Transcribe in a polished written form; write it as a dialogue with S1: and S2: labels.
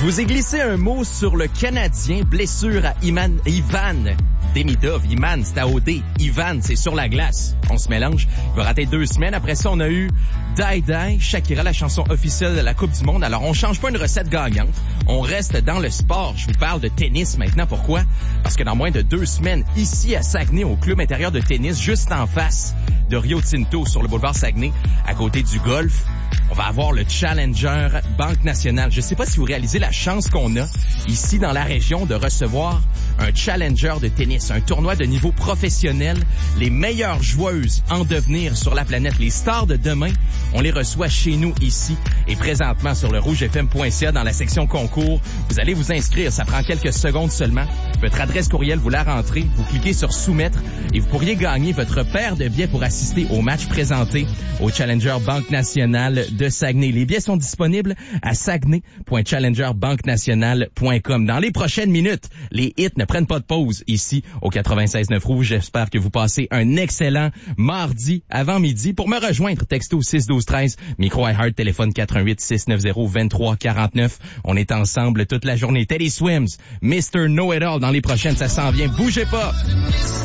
S1: vous ai glissé un mot sur le Canadien. Blessure à Ivan Demidov. Iman, c'est à OD. Ivan, c'est sur la glace. On se mélange. Il va rater 2 semaines. Après ça, on a eu Die Die, Shakira, la chanson officielle de la Coupe du Monde. Alors, on change pas une recette gagnante. On reste dans le sport. Je vous parle de tennis maintenant. Pourquoi? Parce que dans moins de 2 semaines, ici à Saguenay, au club intérieur de tennis, juste en face de Rio Tinto, sur le boulevard Saguenay, à côté du golf, on va avoir le Challenger Banque Nationale. Je sais pas si vous réalisez la chance qu'on a ici dans la région de recevoir un Challenger de tennis, un tournoi de niveau professionnel. Les meilleures joueuses en devenir sur la planète, les stars de demain, on les reçoit chez nous ici et présentement sur le rougefm.ca dans la section concours. Vous allez vous inscrire, ça prend quelques secondes seulement. Votre adresse courriel, vous la rentrez, vous cliquez sur soumettre et vous pourriez gagner votre paire de billets pour assister au match présenté au Challenger Banque Nationale de Saguenay. Les billets sont disponibles à saguenay.challengerbanquenationale.com. Dans les prochaines minutes, les hits ne prennent pas de pause ici au 96.9 Rouge. J'espère que vous passez un excellent mardi avant midi. Pour me rejoindre, texto 61213, micro iHeart, téléphone 418-690-2349. On est ensemble toute la journée. Teddy Swims, Mr. Know-It-All dans les prochaines, ça s'en vient. Bougez pas!